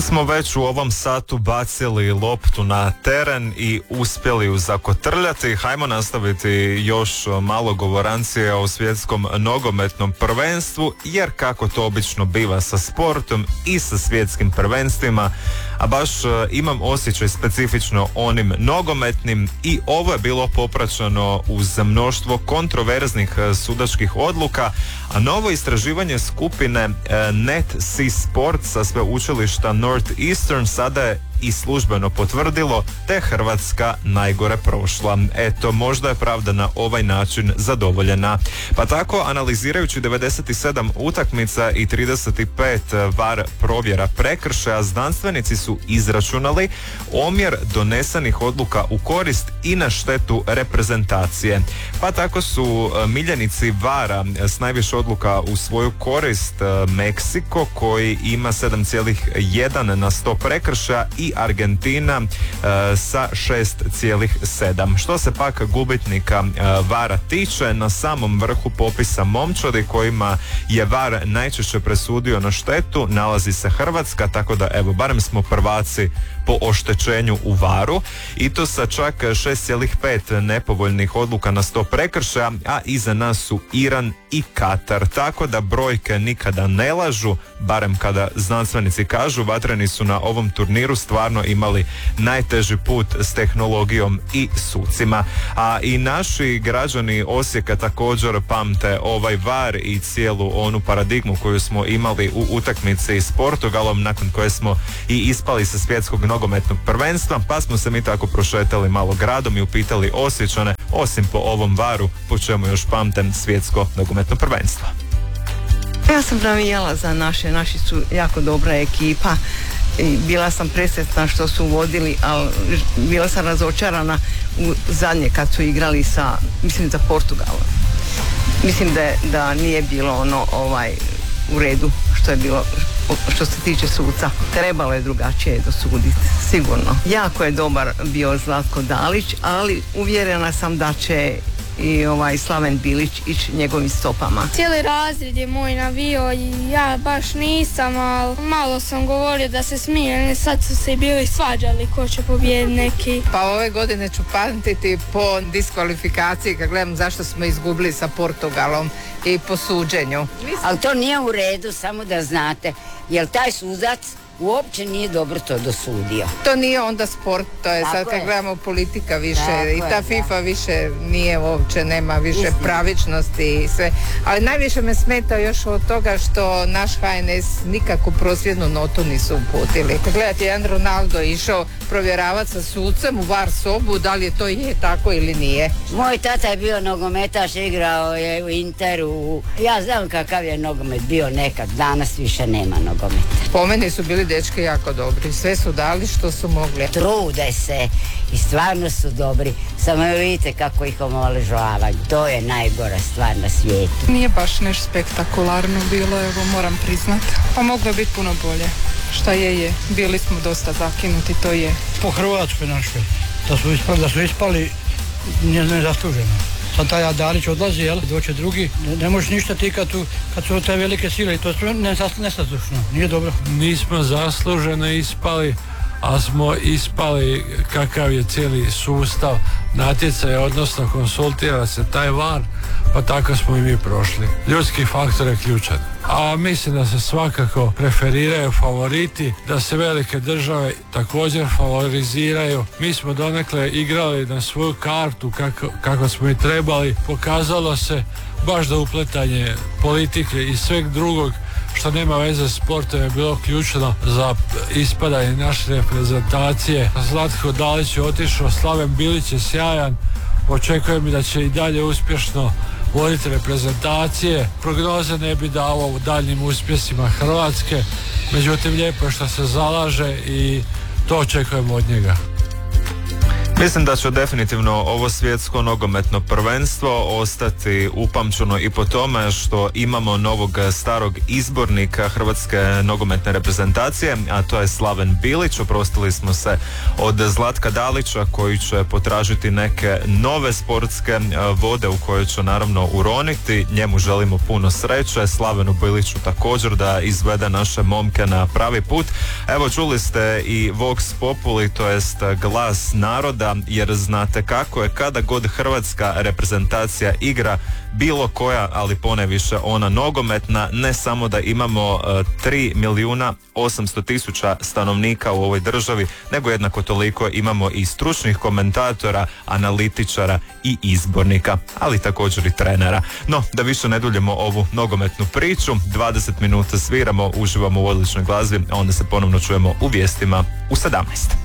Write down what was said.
Kad smo već u ovom satu bacili loptu na teren i uspjeli ju zakotrljati, hajmo nastaviti još malo govorancije o svjetskom nogometnom prvenstvu, jer kako to obično biva sa sportom i sa svjetskim prvenstvima, a baš imam osjećaj specifično onim nogometnim, i ovo je bilo popraćeno uz mnoštvo kontroverznih sudačkih odluka, a novo istraživanje skupine NetC Sport sa sveučilišta Northeastern sada je i službeno potvrdilo da je Hrvatska najgore prošla. Eto, možda je pravda na ovaj način zadovoljena. Pa tako, analizirajući 97 utakmica i 35 VAR provjera prekršaja, znanstvenici su izračunali omjer donesenih odluka u korist i na štetu reprezentacije. Pa tako su miljenici VAR-a s najviše odluka u svoju korist Meksiko, koji ima 7,1 na 100 prekršaja, i Argentina sa 6,7. Što se pak gubitnika VAR-a tiče, na samom vrhu popisa momčadi kojima je VAR najčešće presudio na štetu nalazi se Hrvatska, tako da evo, barem smo prvaci po oštećenju u VAR-u, i to sa čak 6,5 nepovoljnih odluka na 100 prekršaja, a iza nas su Iran i Katar. Tako da brojke nikada ne lažu, barem kada znanstvenici kažu. Vatreni su na ovom turniru stvarno imali najteži put s tehnologijom i sucima. A i naši građani Osijeka također pamte ovaj VAR i cijelu onu paradigmu koju smo imali u utakmici s Portugalom, nakon koje smo i ispali sa svjetskog nogometnog prvenstva, pa smo se mi tako prošetali malo gradom i upitali Osječane, osim po ovom VAR-u, po čemu još pamtem svjetsko nogometno prvenstvo. Ja sam navijala za naši su jako dobra ekipa i bila sam presretna što su vodili, ali bila sam razočarana u zadnje kad su igrali za Portugalom. Mislim da nije bilo u redu što je bilo što se tiče suca. Trebalo je drugačije dosuditi, sigurno. Jako je dobar bio Zlatko Dalić, ali uvjerena sam da će i Slaven Bilić ići njegovim stopama. Cijeli razred je moj navio i ja baš nisam, ali malo sam govorio da se smijem, sad su se bili svađali ko će pobijediti neki. Pa ove godine ću pamtiti po diskvalifikaciji kad gledam zašto smo izgubili sa Portugalom i po suđenju. Ali to nije u redu, samo da znate, jer taj sudac uopće nije dobro to dosudio. To nije onda sport, to je sad kad gledamo politika više, i ta FIFA više nije uopće, nema više pravičnosti i sve. Ali najviše me smeta još od toga što naš HNS nikakvu prosvjednu notu nisu uputili. Kad gledate, jedan Ronaldo išao provjeravati sa sucem u VAR sobu da li je to tako ili nije. Moj tata je bio nogometaš, igrao je u Interu. Ja znam kakav je nogomet bio nekad, danas više nema nogometa. Po meni su bili dečki jako dobri, sve su dali što su mogli. Trude se i stvarno su dobri, samo vidite kako ih omalovažavaju. To je najgora stvar na svijetu. Nije baš nešto spektakularno bilo, evo moram priznat. Pa moglo je biti puno bolje. Šta je. Bili smo dosta zakinuti, to je. Po Hrvatskoj našoj, da su ispali nezasluženo. Sad taj Adalić odlazi, doće drugi, ne možeš ništa ti kad su te velike sile i to je nesaslušno, nije dobro. Nismo zasluženo ispali, ali smo ispali kakav je cijeli sustav natjecaja, odnosno konsultira se taj VAR, pa tako smo i mi prošli. Ljudski faktor je ključan. A mislim da se svakako preferiraju favoriti, da se velike države također favoriziraju. Mi smo donekle igrali na svoju kartu kako smo i trebali. Pokazalo se baš da upletanje politike i sveg drugog što nema veze s sportom je bilo ključno za ispadanje naše reprezentacije. Zlatko Dalić je otišao, Slaven Bilić je sjajan, očekujem da će i dalje uspješno voditi reprezentacije. Prognoze ne bi dao u daljnjim uspjesima Hrvatske, međutim lijepo je što se zalaže i to očekujemo od njega. Mislim da će definitivno ovo svjetsko nogometno prvenstvo ostati upamćeno i po tome što imamo novog starog izbornika hrvatske nogometne reprezentacije, a to je Slaven Bilić. Oprostili smo se od Zlatka Dalića koji će potražiti neke nove sportske vode u koje će naravno uroniti. Njemu želimo puno sreće, Slavenu Biliću također da izvede naše momke na pravi put. Evo, čuli ste i Vox Populi, to jest glas naroda, jer znate kako je kada god hrvatska reprezentacija igra bilo koja, ali poneviše ona nogometna, ne samo da imamo 3.800.000 stanovnika u ovoj državi, nego jednako toliko imamo i stručnih komentatora, analitičara i izbornika, ali također i trenera. No, da više ne duljemo ovu nogometnu priču, 20 minuta sviramo, uživamo u odličnoj glazbi, a onda se ponovno čujemo u vijestima u 17.